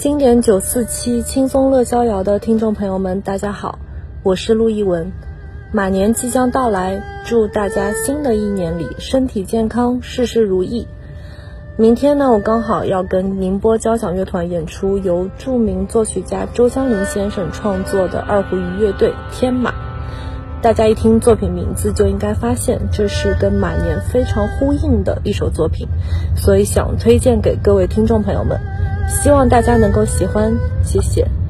经典947轻松乐逍遥的听众朋友们，大家好，我是陆一文。马年即将到来，祝大家新的一年里身体健康，事事如意。明天呢，我刚好要跟宁波交响乐团演出由著名作曲家周湘林先生创作的二胡鱼乐队《天马》。大家一听作品名字就应该发现这是跟马年非常呼应的一首作品，所以想推荐给各位听众朋友们，希望大家能够喜欢，谢谢。